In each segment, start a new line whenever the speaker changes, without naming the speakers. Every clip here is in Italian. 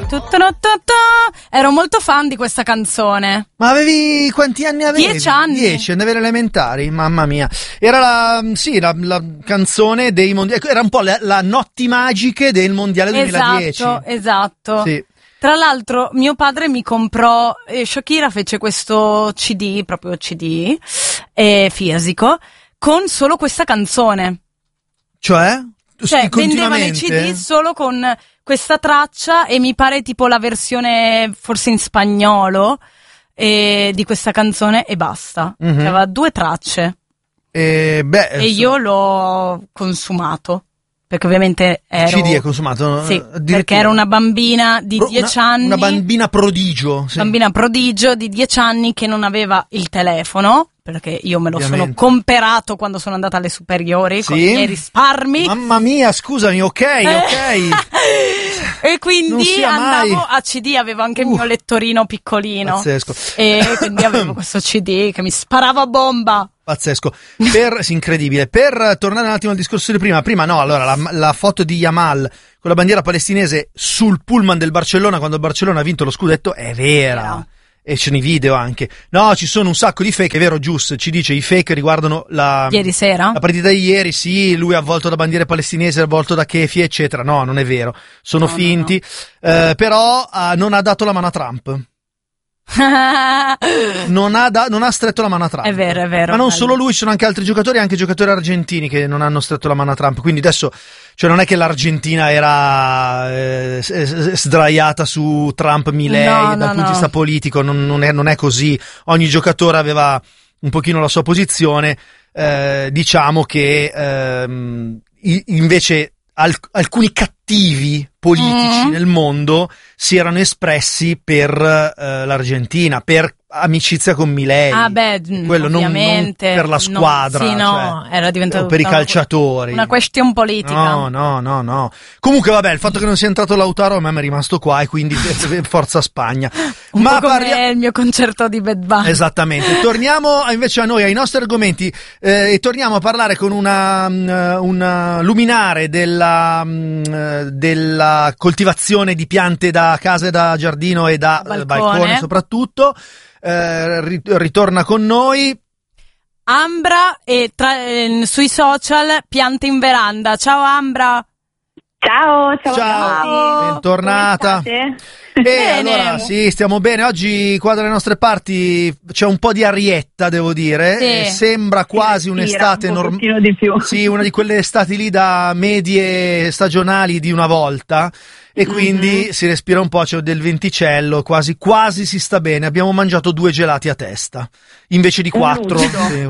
Ero molto fan di questa canzone.
Ma avevi quanti anni avevi?
10 anni.
10, andavi alle elementari, mamma mia. Era la canzone dei mondiali, era un po' la notti magiche del mondiale 2010.
Esatto.
Sì.
Tra l'altro mio padre mi comprò, Shakira fece questo CD, proprio CD, fisico, con solo questa canzone.
Cioè
vendevano i CD solo con questa traccia e mi pare tipo la versione forse in spagnolo di questa canzone e basta.
Mm-hmm.
Aveva 2 tracce e io l'ho consumato perché ovviamente ero
CD è consumato?
Sì, perché ero una bambina di 10 anni,
una bambina prodigio, sì.
Bambina prodigio di 10 anni che non aveva il telefono, perché io me lo sono comperato quando sono andata alle superiori, con i miei risparmi.
Mamma mia, scusami, ok.
E quindi andavo a CD, avevo anche il mio lettorino piccolino.
Pazzesco.
E quindi avevo questo CD che mi sparava a bomba.
Pazzesco. Incredibile. Per tornare un attimo al discorso di prima no, allora la foto di Yamal con la bandiera palestinese sul pullman del Barcellona quando il Barcellona ha vinto lo scudetto è vera. E c'è nei video anche. No, ci sono un sacco di fake, è vero, Gius ci dice i fake riguardano
ieri sera?
La partita di ieri, sì, lui è avvolto da bandiere palestinesi, avvolto da kefi, eccetera. No, non è vero, sono finti. No. Però non ha dato la mano a Trump. non ha stretto la mano a Trump.
È vero.
Ma non solo lui, ci sono anche altri giocatori, anche giocatori argentini che non hanno stretto la mano a Trump. Quindi adesso, cioè non è che l'Argentina era sdraiata su Trump Milei dal punto di vista politico, non è così. Ogni giocatore aveva un pochino la sua posizione. Diciamo che invece alcuni cattivi politici nel mondo si erano espressi per l'Argentina, per amicizia con Milei.
Quello
non per la squadra,
era diventato
per i calciatori.
Una question politica.
No. Comunque vabbè, il fatto che non sia entrato Lautaro a me mi è rimasto qua e quindi forza Spagna.
Un po' come il mio concerto di Bad Bunny.
Esattamente. Torniamo invece a noi, ai nostri argomenti, e torniamo a parlare con una luminare della coltivazione di piante da casa e da giardino e da balcone soprattutto. Ritorna con noi
Ambra e sui social Piante in Veranda. Ciao Ambra.
Ciao.
Bentornata. Allora sì, stiamo bene. Oggi qua dalle nostre parti c'è un po' di arietta, devo dire.
Sì.
Sembra quasi un'estate
normale. Di più.
Sì, una di quelle estati lì da medie stagionali di una volta. E quindi si respira un po', c'è del venticello, quasi si sta bene. Abbiamo mangiato 2 gelati a testa invece di 4. Sì.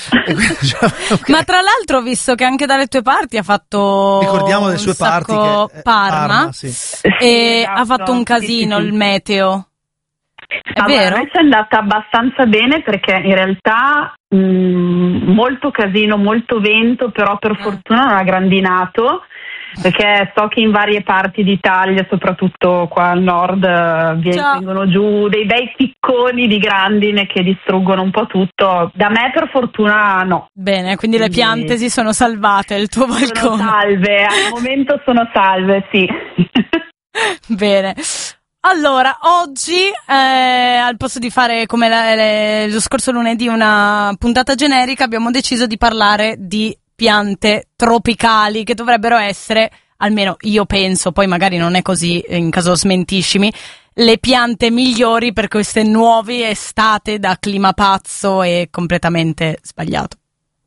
Ma tra l'altro, visto che anche dalle tue parti ha fatto
ricordiamo le sue parti che
Parma
sì.
E esatto, ha fatto un casino il meteo. È vero?
A me è andata abbastanza bene perché in realtà molto casino, molto vento, però per fortuna non ha grandinato. Perché so che in varie parti d'Italia, soprattutto qua al nord, vengono giù dei bei picconi di grandine che distruggono un po' tutto. Da me per fortuna no.
Bene, quindi le piante si sono salvate, il tuo balcone.
Sono salve, al momento sono salve, sì.
Bene. Allora, oggi al posto di fare come lo scorso lunedì una puntata generica, abbiamo deciso di parlare di piante tropicali che dovrebbero essere, almeno io penso, poi magari non è così, in caso smentiscimi, le piante migliori per queste nuove estate da clima pazzo e completamente sbagliato.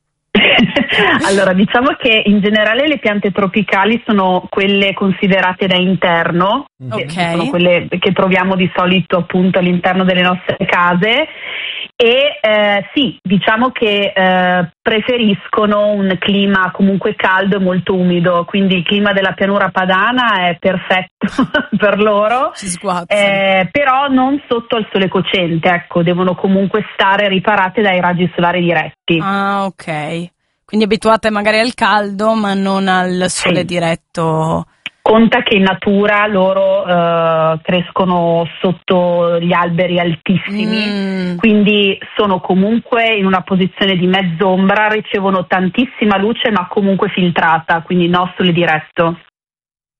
Allora, diciamo che in generale le piante tropicali sono quelle considerate da interno, sono quelle che troviamo di solito appunto all'interno delle nostre case e sì, diciamo che preferiscono un clima comunque caldo e molto umido, quindi il clima della pianura padana è perfetto per loro, però non sotto al sole cocente, ecco, devono comunque stare riparate dai raggi solari diretti.
Ah, ok. Quindi abituate magari al caldo, ma non al sole diretto.
Conta che in natura loro crescono sotto gli alberi altissimi, quindi sono comunque in una posizione di mezz'ombra, ricevono tantissima luce ma comunque filtrata, quindi no sole diretto.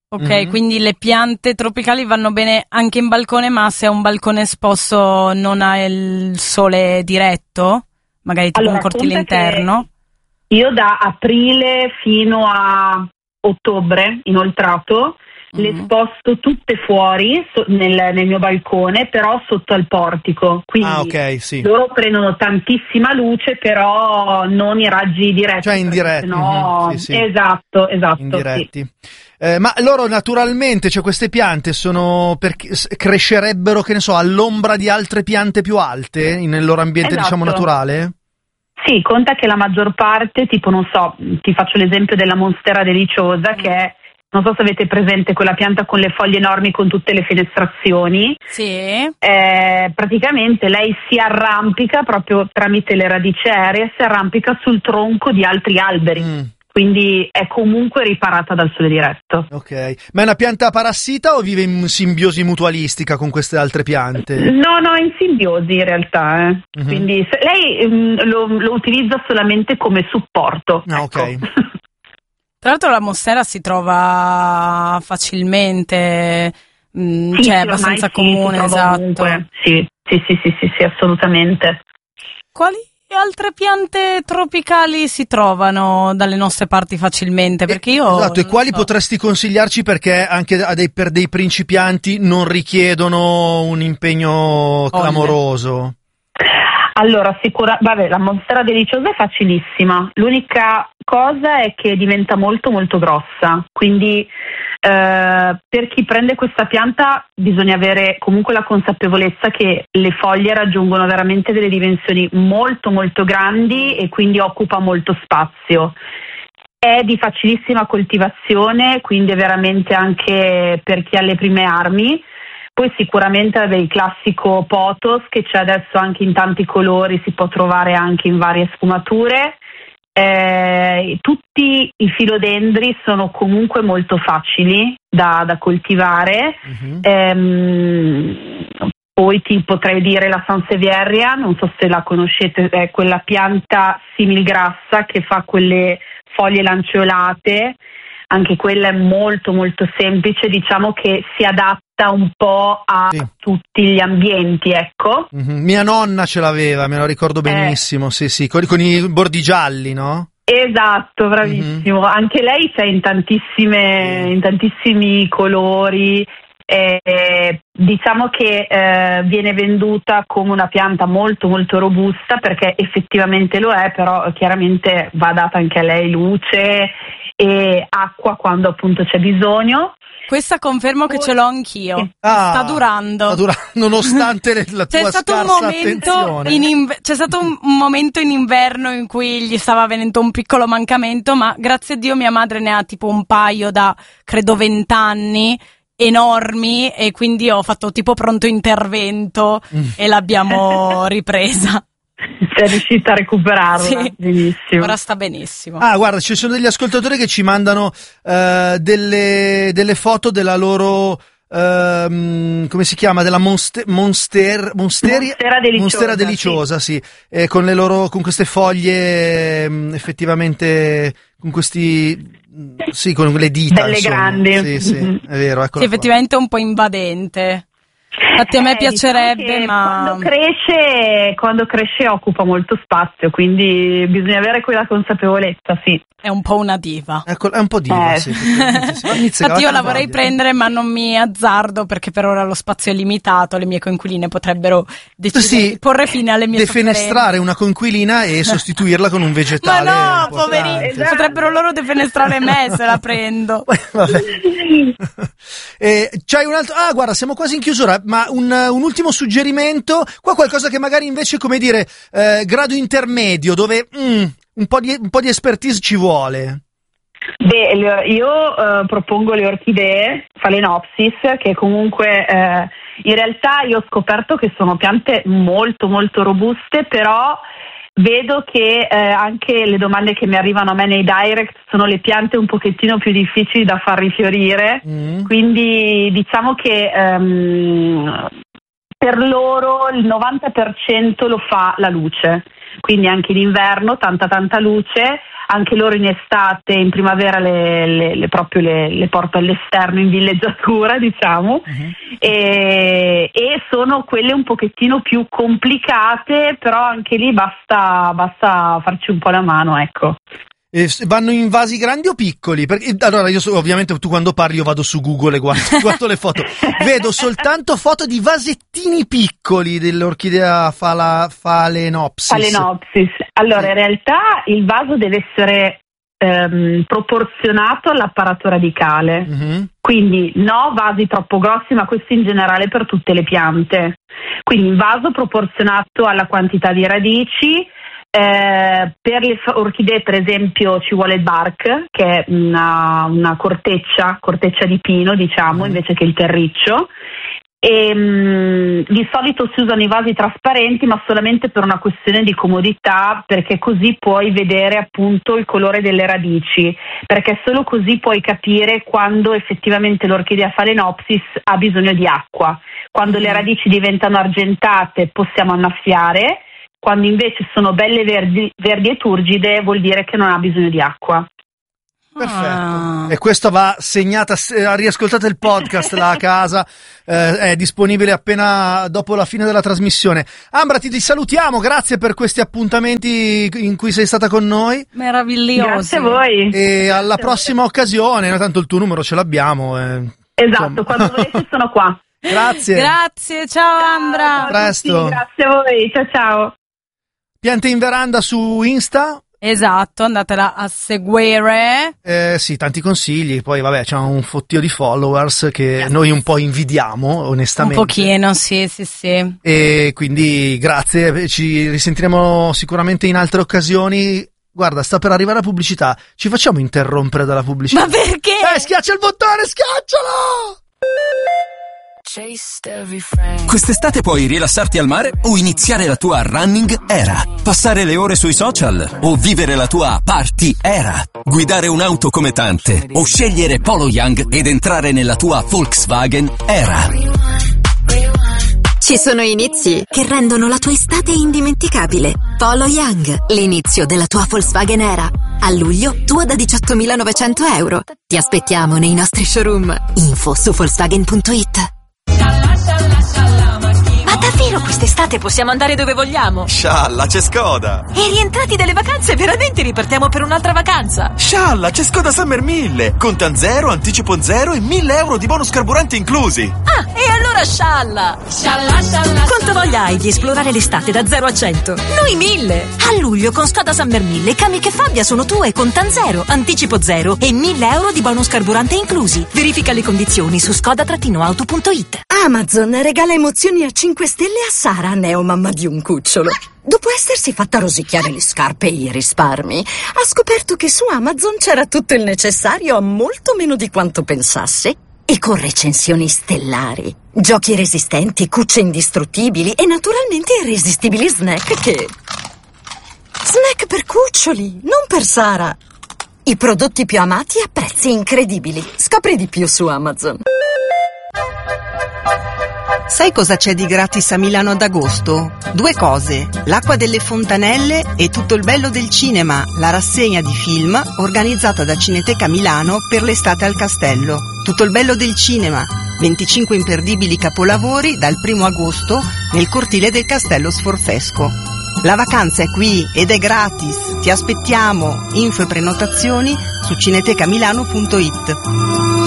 Ok, quindi le piante tropicali vanno bene anche in balcone, ma se è un balcone esposto non ha il sole diretto? Magari tipo un cortile interno?
Io da aprile fino a ottobre, inoltrato, le sposto tutte fuori nel mio balcone, però sotto al portico. Quindi loro prendono tantissima luce, però non i raggi diretti.
Cioè indiretti.
No, esatto.
Indiretti. Ma loro naturalmente, cioè queste piante crescerebbero, che ne so, all'ombra di altre piante più alte nel loro ambiente, diciamo, naturale?
Sì, conta che la maggior parte, tipo, non so, ti faccio l'esempio della Monstera deliciosa, che è, non so se avete presente quella pianta con le foglie enormi con tutte le fenestrazioni.
Sì.
Praticamente lei si arrampica proprio tramite le radici aeree, si arrampica sul tronco di altri alberi. Quindi è comunque riparata dal sole diretto.
Ok, ma è una pianta parassita o vive in simbiosi mutualistica con queste altre piante?
No, in simbiosi in realtà. Quindi lei lo utilizza solamente come supporto.
Ok.
Tra l'altro la Monstera si trova facilmente, cioè è abbastanza comune, esatto.
Sì, assolutamente.
Quali altre piante tropicali si trovano dalle nostre parti facilmente? Perché io
esatto, e quali potresti consigliarci, perché anche per dei principianti non richiedono un impegno clamoroso?
Allora, la Monstera deliciosa è facilissima. L'unica cosa è che diventa molto molto grossa, quindi per chi prende questa pianta bisogna avere comunque la consapevolezza che le foglie raggiungono veramente delle dimensioni molto molto grandi e quindi occupa molto spazio. È di facilissima coltivazione, quindi è veramente anche per chi ha le prime armi. Poi sicuramente il classico pothos, che c'è adesso anche in tanti colori, si può trovare anche in varie sfumature. Tutti i filodendri sono comunque molto facili da coltivare. Poi ti potrei dire la Sansevieria, non so se la conoscete, è quella pianta similgrassa che fa quelle foglie lanceolate. Anche quella è molto molto semplice, diciamo che si adatta un po' a tutti gli ambienti, ecco.
Mia nonna ce l'aveva, me lo ricordo benissimo, sì, con i bordi gialli, no?
Esatto, bravissimo. Anche lei c'è in tantissimi colori. Diciamo che viene venduta come una pianta molto molto robusta, perché effettivamente lo è, però chiaramente va data anche a lei luce e acqua quando appunto c'è bisogno.
Questa confermo che ce l'ho anch'io. Sta durando.
Nonostante la tua scarsa attenzione.
C'è stato un momento in inverno in cui gli stava venendo un piccolo mancamento, ma grazie a Dio mia madre ne ha tipo un paio da credo 20 anni, enormi, e quindi ho fatto tipo pronto intervento e l'abbiamo ripresa.
Sei riuscita a recuperarla,
sì,
benissimo.
Ora sta benissimo.
Guarda, ci sono degli ascoltatori che ci mandano delle foto della loro come si chiama, della Monstera deliciosa, sì, con queste foglie effettivamente con questi con le dita
belle
insomma.
grandi.
Sì, è vero, ecco.
Sì, effettivamente è un po' invadente. Infatti a me piacerebbe,
diciamo
ma
quando cresce occupa molto spazio, quindi bisogna avere quella consapevolezza, sì.
È un po' una diva.
Ecco, è un po' diva, sì.
Infatti io la vorrei prendere, ma non mi azzardo perché per ora lo spazio è limitato, le mie coinquiline potrebbero decidere di porre fine alle mie
defenestrare una coinquilina e sostituirla con un vegetale.
Ma no, poverini, potrebbero loro defenestrare me se la prendo.
Vabbè. C'hai un altro... guarda, siamo quasi in chiusura, ma un ultimo suggerimento, qua qualcosa che magari invece, come dire, grado intermedio, dove un po' di expertise ci vuole.
Io propongo le orchidee Phalaenopsis, che comunque in realtà io ho scoperto che sono piante molto molto robuste, però vedo che anche le domande che mi arrivano a me nei direct sono le piante un pochettino più difficili da far rifiorire, quindi diciamo che per loro il 90% lo fa la luce. quindi anche in inverno tanta luce, anche loro in estate, in primavera proprio le porto all'esterno in villeggiatura, diciamo, e sono quelle un pochettino più complicate, però anche lì basta farci un po' la mano, ecco.
Vanno in vasi grandi o piccoli? Perché, allora ovviamente tu quando parli io vado su Google e guardo le foto, vedo soltanto foto di vasettini piccoli dell'orchidea Phalaenopsis.
Allora in realtà il vaso deve essere proporzionato all'apparato radicale, quindi no vasi troppo grossi, ma questo in generale per tutte le piante, quindi un vaso proporzionato alla quantità di radici. Per le orchidee per esempio ci vuole il bark, che è una corteccia di pino, diciamo, invece che il terriccio, e di solito si usano i vasi trasparenti, ma solamente per una questione di comodità, perché così puoi vedere appunto il colore delle radici, perché solo così puoi capire quando effettivamente l'orchidea Phalaenopsis ha bisogno di acqua. Quando le radici diventano argentate possiamo annaffiare, quando invece sono belle verdi e turgide vuol dire che non ha bisogno di acqua.
Perfetto. E questo va segnata, riascoltate il podcast là a casa, è disponibile appena dopo la fine della trasmissione. Ambra, ti salutiamo, grazie per questi appuntamenti in cui sei stata con noi.
Meraviglioso.
Grazie a voi.
E alla prossima occasione, tanto il tuo numero ce l'abbiamo.
Esatto, quando volete sono qua.
Grazie,
ciao Ambra.
A presto.
Sì, grazie a voi, ciao.
Piante in veranda su Insta.
Esatto, andatela a seguire.
Sì, tanti consigli. Poi vabbè, c'è un fottio di followers che noi un po' invidiamo, onestamente.
Un pochino, sì.
E quindi grazie, ci risentiremo sicuramente in altre occasioni. Guarda, sta per arrivare la pubblicità. Ci facciamo interrompere dalla pubblicità?
Ma perché?
Schiaccia il bottone, schiaccialo!
Quest'estate puoi rilassarti al mare o iniziare la tua running era, passare le ore sui social o vivere la tua party era, guidare un'auto come tante o scegliere Polo Young ed entrare nella tua Volkswagen era.
Ci sono inizi che rendono la tua estate indimenticabile. Polo Young, l'inizio della tua Volkswagen era. A luglio, tua da 18.900 euro. Ti aspettiamo nei nostri showroom. Info su Volkswagen.it.
Ma davvero quest'estate possiamo andare dove vogliamo?
Scialla, c'è Skoda!
E rientrati dalle vacanze veramente ripartiamo per un'altra vacanza?
Scialla, c'è Skoda Summer 1000! Contan 0, anticipo 0 e 1.000 euro di bonus carburante inclusi!
Ah, e allora scialla! Quanto voglia hai di esplorare l'estate da 0 a 100? Noi 1.000! A luglio con Skoda Summer 1000 Kamiq e Fabia sono tue, contan 0, anticipo 0 e 1.000 euro di bonus carburante inclusi. Verifica le condizioni su skoda-auto.it.
Amazon regala emozioni a 5 stelle a Sara, neomamma di un cucciolo. Dopo essersi fatta rosicchiare le scarpe e i risparmi, ha scoperto che su Amazon c'era tutto il necessario a molto meno di quanto pensasse. E con recensioni stellari, giochi resistenti, cucce indistruttibili e naturalmente irresistibili snack che... Snack per cuccioli, non per Sara. I prodotti più amati a prezzi incredibili. Scopri di più su Amazon.
Sai cosa c'è di gratis a Milano ad agosto? 2 cose, l'acqua delle fontanelle e tutto il bello del cinema, la rassegna di film organizzata da Cineteca Milano per l'estate al Castello. Tutto il bello del cinema, 25 imperdibili capolavori dal 1 agosto nel cortile del Castello Sforfesco. La vacanza è qui ed è gratis, ti aspettiamo, info e prenotazioni su cinetecamilano.it.